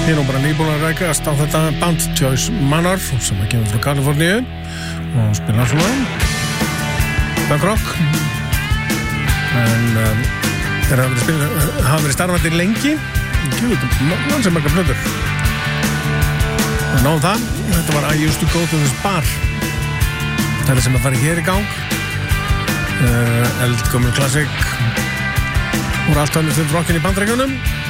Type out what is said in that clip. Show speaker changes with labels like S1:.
S1: Ég er nú bara nýbúin að rækast á þetta band Joyce Manor sem að kemur frá Kaliforníu og spila svona punk rock en þeir hafa verið starfandi lengi mann sem margar plötur og náðum það þetta var I Used to Go to This Bar þetta sem að fara hér í gang eldgömmul klassik úr allt önnur fyrir rockin í Bandaríkjunum